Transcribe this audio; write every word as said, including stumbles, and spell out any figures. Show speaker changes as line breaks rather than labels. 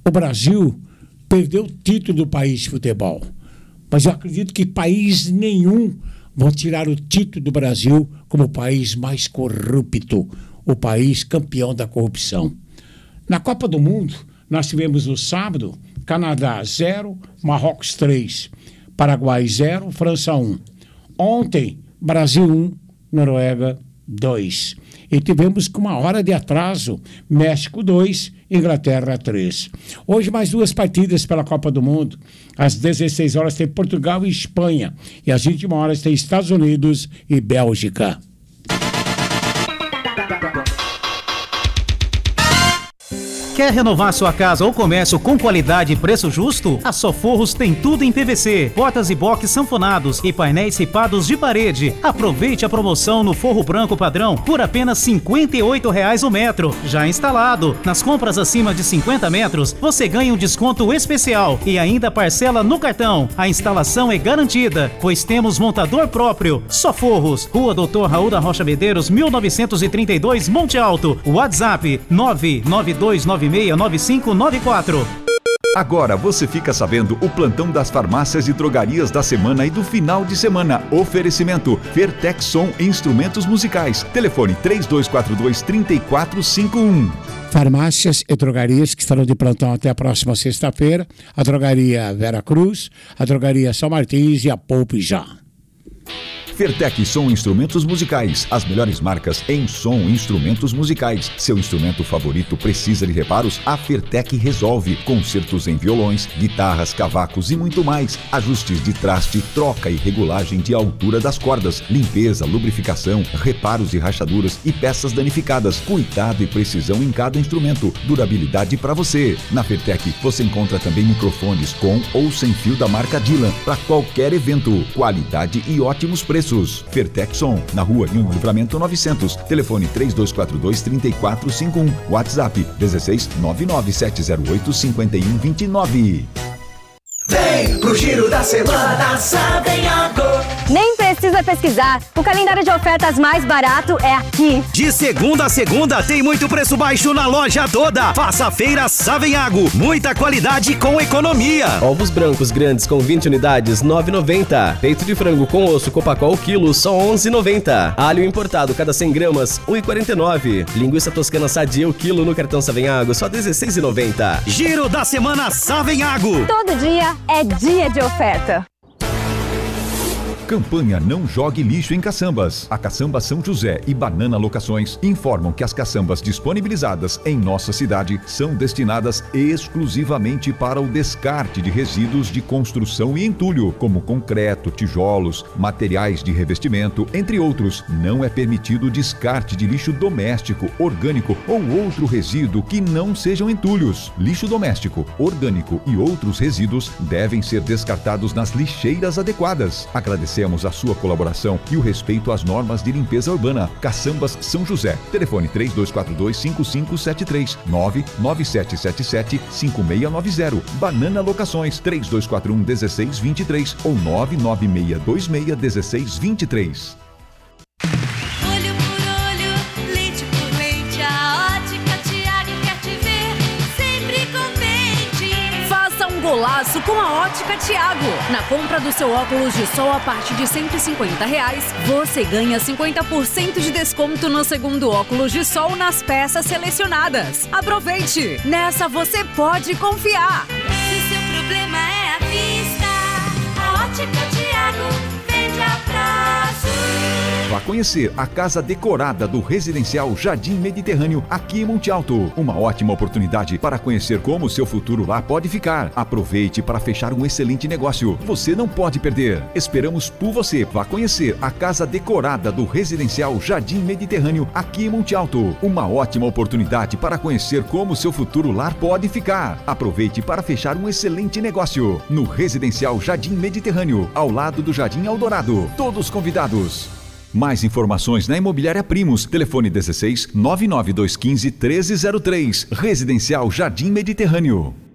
o Brasil perdeu o título do país de futebol. Mas eu acredito que país nenhum vai tirar o título do Brasil como o país mais corrupto, o país campeão da corrupção. Na Copa do Mundo, nós tivemos no sábado, Canadá zero, Marrocos três, Paraguai zero, França um. Ontem, Brasil um, Noruega dois. E tivemos com uma hora de atraso, México dois, Inglaterra três. Hoje mais duas partidas pela Copa do Mundo. Às dezesseis horas tem Portugal e Espanha. E às vinte e uma horas tem Estados Unidos e Bélgica.
Quer renovar sua casa ou comércio com qualidade e preço justo? A Soforros tem tudo em P V C, portas e box sanfonados e painéis ripados de parede. Aproveite a promoção no forro branco padrão por apenas cinquenta e oito reais o metro, já instalado. Nas compras acima de cinquenta metros, você ganha um desconto especial e ainda parcela no cartão. A instalação é garantida, pois temos montador próprio. Soforros, Rua Doutor Raul da Rocha Medeiros, mil novecentos e trinta e dois, Monte Alto. WhatsApp nove nove dois nove seis nove cinco nove quatro.
Agora você fica sabendo o plantão das farmácias e drogarias da semana e do final de semana. Oferecimento Fertec Som Instrumentos Musicais. Telefone três dois quatro dois, três quatro cinco um.
Farmácias e drogarias que estarão de plantão até a próxima sexta-feira. A drogaria Vera Cruz, a drogaria São Martins e a Poupe Já.
Fertec Som Instrumentos Musicais, as melhores marcas em som e instrumentos musicais. Seu instrumento favorito precisa de reparos? A Fertec resolve. Concertos em violões, guitarras, cavacos e muito mais. Ajustes de traste, troca e regulagem de altura das cordas, limpeza, lubrificação, reparos e rachaduras e peças danificadas. Cuidado e precisão em cada instrumento. Durabilidade para você. Na Fertec você encontra também microfones com ou sem fio da marca Dylan para qualquer evento. Qualidade e ótimos preços. Fertec Som, na rua Rio Livramento novecentos. Telefone três dois quatro dois, três quatro cinco um. WhatsApp dezesseis nove nove sete zero oito cinco um dois nove.
Vem pro Giro da Semana Savenhago.
Nem precisa pesquisar, o calendário de ofertas mais barato é aqui.
De segunda a segunda tem muito preço baixo na loja toda. Faça a feira Savenhago, muita qualidade com economia.
Ovos brancos grandes com vinte unidades, nove reais e noventa centavos. Peito de frango com osso Copacol quilo, só onze reais e noventa centavos. Alho importado cada cem gramas, um real e quarenta e nove centavos. Linguiça toscana sadia o quilo no cartão Savenhago, só dezesseis reais e noventa centavos.
Giro da Semana Savenhago.
Todo dia é dia de oferta.
Campanha Não Jogue Lixo em Caçambas. A Caçamba São José e Banana Locações informam que as caçambas disponibilizadas em nossa cidade são destinadas exclusivamente para o descarte de resíduos de construção e entulho, como concreto, tijolos, materiais de revestimento, entre outros. Não é permitido o descarte de lixo doméstico, orgânico ou outro resíduo que não sejam entulhos. Lixo doméstico, orgânico e outros resíduos devem ser descartados nas lixeiras adequadas. Agradecemos a sua colaboração e o respeito às normas de limpeza urbana. Caçambas São José. Telefone três dois quatro dois, cinco cinco sete três, nove nove sete sete sete, cinco seis nove zero. Banana Locações três dois quatro um, um seis dois três ou nove nove seis dois seis, um seis dois três.
Olho por olho, leite por leite, a Ótica Thiago quer te ver sempre contente.
Faça um golaço com a Ótica Thiago. Na compra do seu óculos de sol a partir de cento e cinquenta reais, você ganha cinquenta por cento de desconto no segundo óculos de sol nas peças selecionadas. Aproveite! Nessa você pode confiar.
Se seu problema é a vista, a Ótica Thiago vende a prazo.
Vá conhecer a casa decorada do Residencial Jardim Mediterrâneo aqui em Monte Alto. Uma ótima oportunidade para conhecer como o seu futuro lá pode ficar. Aproveite para fechar um excelente negócio. Você não pode perder. Esperamos por você. Vá conhecer a casa decorada do Residencial Jardim Mediterrâneo aqui em Monte Alto. Uma ótima oportunidade para conhecer como o seu futuro lar pode ficar. Aproveite para fechar um excelente negócio no Residencial Jardim Mediterrâneo, ao lado do Jardim Eldorado. Todos convidados. Mais informações na Imobiliária Primos. Telefone dezesseis, nove nove dois um cinco, um três zero três. Residencial Jardim Mediterrâneo.